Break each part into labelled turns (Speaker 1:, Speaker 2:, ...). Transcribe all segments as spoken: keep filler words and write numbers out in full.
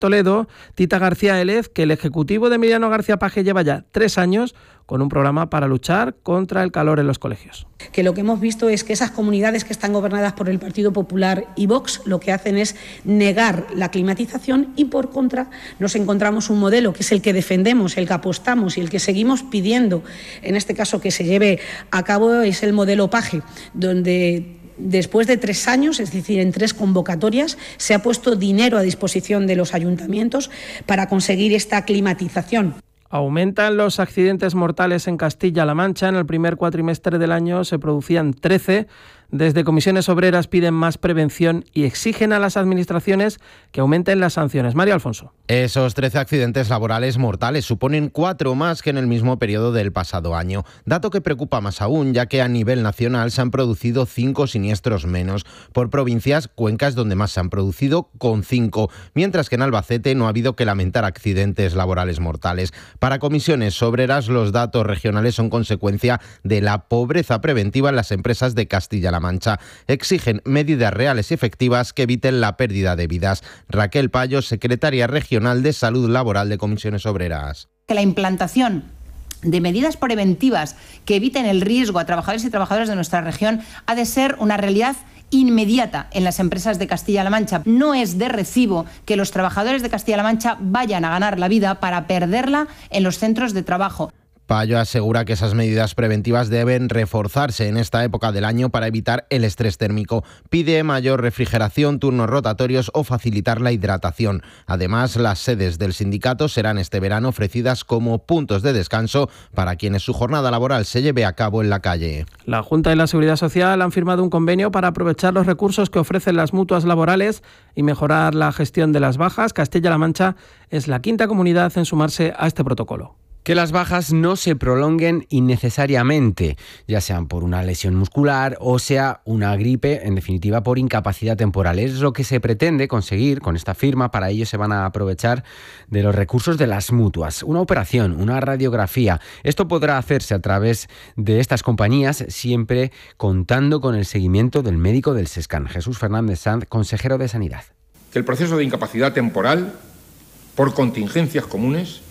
Speaker 1: Toledo, Tita García Élez, que el Ejecutivo de Emiliano García Paje lleva ya tres años con un programa para luchar contra el calor en los colegios.
Speaker 2: Que lo que hemos visto es que esas comunidades que están gobernadas por el Partido Popular y Vox lo que hacen es negar la climatización y, por contra, nos encontramos un modelo que es el que defendemos, el que apostamos y el que seguimos pidiendo, en este caso que se lleve a cabo, es el modelo Paje, donde después de tres años, es decir, en tres convocatorias, se ha puesto dinero a disposición de los ayuntamientos para conseguir esta climatización.
Speaker 1: Aumentan los accidentes mortales en Castilla-La Mancha. En el primer cuatrimestre del año se producían trece. Desde Comisiones Obreras piden más prevención y exigen a las administraciones que aumenten las sanciones. María Alfonso.
Speaker 3: Esos trece accidentes laborales mortales suponen cuatro más que en el mismo periodo del pasado año. Dato que preocupa más aún, ya que a nivel nacional se han producido cinco siniestros menos. Por provincias, Cuenca es donde más se han producido, con cinco, mientras que en Albacete no ha habido que lamentar accidentes laborales mortales. Para Comisiones Obreras, los datos regionales son consecuencia de la pobreza preventiva en las empresas de Castilla-La Mancha. Exigen medidas reales y efectivas que eviten la pérdida de vidas. Raquel Payo, secretaria regional de Salud Laboral de Comisiones Obreras.
Speaker 4: Que la implantación de medidas preventivas que eviten el riesgo a trabajadores y trabajadoras de nuestra región ha de ser una realidad inmediata en las empresas de Castilla-La Mancha. No es de recibo que los trabajadores de Castilla-La Mancha vayan a ganar la vida para perderla en los centros de trabajo.
Speaker 3: Payo asegura que esas medidas preventivas deben reforzarse en esta época del año para evitar el estrés térmico. Pide mayor refrigeración, turnos rotatorios o facilitar la hidratación. Además, las sedes del sindicato serán este verano ofrecidas como puntos de descanso para quienes su jornada laboral se lleve a cabo en la calle.
Speaker 1: La Junta y la Seguridad Social han firmado un convenio para aprovechar los recursos que ofrecen las mutuas laborales y mejorar la gestión de las bajas. Castilla-La Mancha es la quinta comunidad en sumarse a este protocolo.
Speaker 5: Que las bajas no se prolonguen innecesariamente, ya sean por una lesión muscular o sea una gripe, en definitiva por incapacidad temporal. Es lo que se pretende conseguir con esta firma. Para ello se van a aprovechar de los recursos de las mutuas. Una operación, una radiografía. Esto podrá hacerse a través de estas compañías, siempre contando con el seguimiento del médico del SESCAN. Jesús Fernández Sanz, consejero de Sanidad.
Speaker 6: Que el proceso de incapacidad temporal por contingencias comunes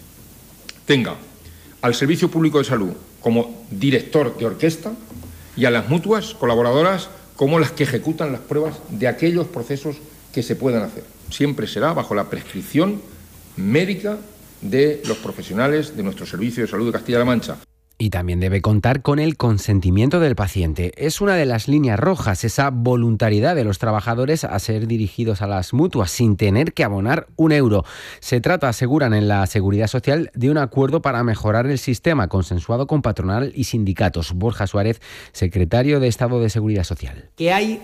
Speaker 6: tenga al Servicio Público de Salud como director de orquesta y a las mutuas colaboradoras como las que ejecutan las pruebas de aquellos procesos que se puedan hacer. Siempre será bajo la prescripción médica de los profesionales de nuestro Servicio de Salud de Castilla-La Mancha.
Speaker 5: Y también debe contar con el consentimiento del paciente. Es una de las líneas rojas, esa voluntariedad de los trabajadores a ser dirigidos a las mutuas sin tener que abonar un euro. Se trata, aseguran en la Seguridad Social, de un acuerdo para mejorar el sistema consensuado con patronal y sindicatos. Borja Suárez, secretario de Estado de Seguridad Social.
Speaker 7: Que hay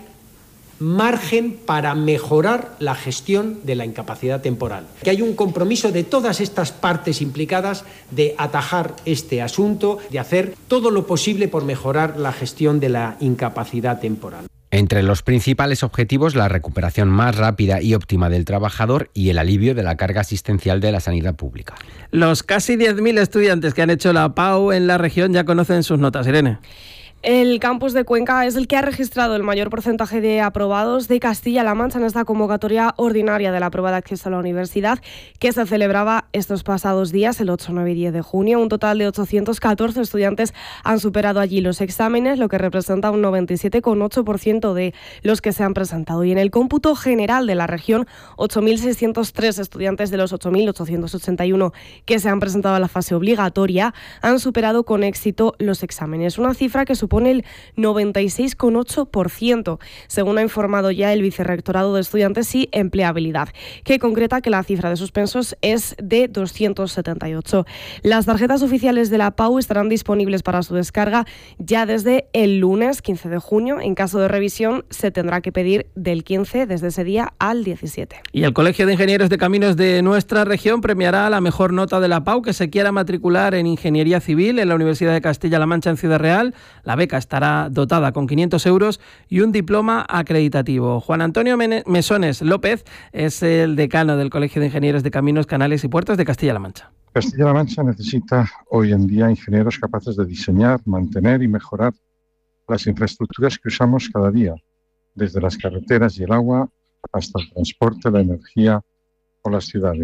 Speaker 7: margen para mejorar la gestión de la incapacidad temporal. Que hay un compromiso de todas estas partes implicadas de atajar este asunto, de hacer todo lo posible por mejorar la gestión de la incapacidad temporal.
Speaker 5: Entre los principales objetivos, la recuperación más rápida y óptima del trabajador y el alivio de la carga asistencial de la sanidad pública.
Speaker 1: Los casi diez mil estudiantes que han hecho la P A U en la región ya conocen sus notas. Irene.
Speaker 8: El campus de Cuenca es el que ha registrado el mayor porcentaje de aprobados de Castilla-La Mancha en esta convocatoria ordinaria de la prueba de acceso a la universidad que se celebraba estos pasados días, el ocho, nueve y diez de junio. Un total de ochocientos catorce estudiantes han superado allí los exámenes, lo que representa un noventa y siete coma ocho por ciento de los que se han presentado. Y en el cómputo general de la región, ocho mil seiscientos tres estudiantes de los ocho mil ochocientos ochenta y uno que se han presentado a la fase obligatoria han superado con éxito los exámenes. Una cifra que supone el noventa y seis coma ocho por ciento, según ha informado ya el Vicerrectorado de Estudiantes y Empleabilidad, que concreta que la cifra de suspensos es de doscientos setenta y ocho. Las tarjetas oficiales de la P A U estarán disponibles para su descarga ya desde el lunes quince de junio. En caso de revisión, se tendrá que pedir del quince, desde ese día, al diecisiete.
Speaker 1: Y el Colegio de Ingenieros de Caminos de nuestra región premiará la mejor nota de la P A U que se quiera matricular en Ingeniería Civil en la Universidad de Castilla-La Mancha en Ciudad Real. La beca estará dotada con quinientos euros y un diploma acreditativo. Juan Antonio Mesones López es el decano del Colegio de Ingenieros de Caminos, Canales y Puertos de Castilla-La Mancha.
Speaker 9: Castilla-La Mancha necesita hoy en día ingenieros capaces de diseñar, mantener y mejorar las infraestructuras que usamos cada día, desde las carreteras y el agua hasta el transporte, la energía o las ciudades.